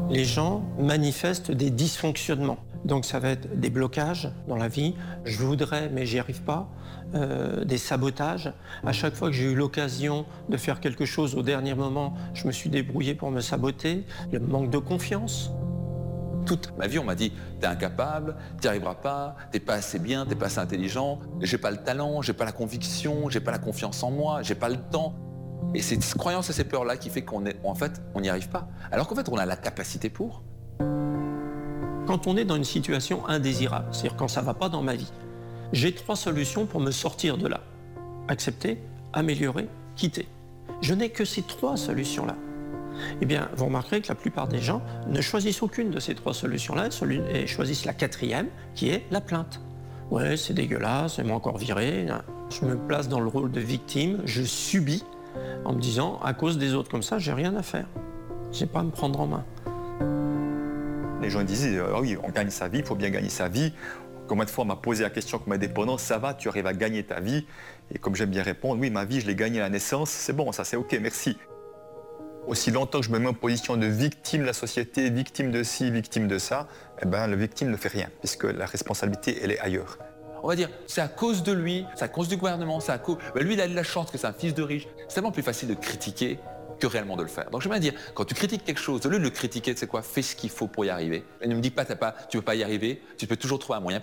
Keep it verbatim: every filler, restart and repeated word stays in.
Les gens manifestent des dysfonctionnements. Donc ça va être des blocages dans la vie, je voudrais mais j'y arrive pas, euh, des sabotages. À chaque fois que j'ai eu l'occasion de faire quelque chose au dernier moment, je me suis débrouillé pour me saboter, le manque de confiance. Toute ma vie, on m'a dit t'es incapable, t'y arriveras pas, t'es pas assez bien, t'es pas assez intelligent, j'ai pas le talent, j'ai pas la conviction, j'ai pas la confiance en moi, j'ai pas le temps. Et c'est cette croyance et ces peurs-là qui fait qu'on est, en fait, on n'y arrive pas. Alors qu'en fait, on a la capacité pour. Quand on est dans une situation indésirable, c'est-à-dire quand ça ne va pas dans ma vie, j'ai trois solutions pour me sortir de là. Accepter, améliorer, quitter. Je n'ai que ces trois solutions-là. Eh bien, vous remarquerez que la plupart des gens ne choisissent aucune de ces trois solutions-là et choisissent la quatrième, qui est la plainte. Ouais, c'est dégueulasse, elle m'a encore viré. Je me place dans le rôle de victime, je subis en me disant, à cause des autres comme ça, j'ai rien à faire. Je n'ai pas à me prendre en main. Les gens disaient, ah oui, on gagne sa vie, il faut bien gagner sa vie. Combien de fois on m'a posé la question comme indépendant, ça va, tu arrives à gagner ta vie? Et comme j'aime bien répondre, oui, ma vie, je l'ai gagnée à la naissance, c'est bon, ça c'est ok, merci. Aussi longtemps que je me mets en position de victime de la société, victime de ci, victime de ça, eh ben, le victime ne fait rien, puisque la responsabilité, elle est ailleurs. On va dire, c'est à cause de lui, c'est à cause du gouvernement, c'est à cause... Ben lui, il a de la chance que c'est un fils de riche. C'est tellement plus facile de critiquer que réellement de le faire. Donc je vais dire, quand tu critiques quelque chose, au lieu de le critiquer, tu sais quoi, fais ce qu'il faut pour y arriver. Et ne me dis pas, t'as pas, tu ne peux pas y arriver, tu peux toujours trouver un moyen.